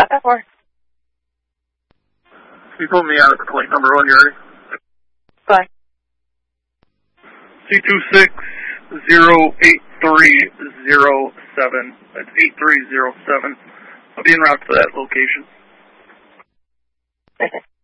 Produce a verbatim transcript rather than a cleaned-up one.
got that for? You told me out at the point number one, you ready? Bye. C two six zero eight three zero seven. That's eight three zero seven. I'll be en route to that location. Okay.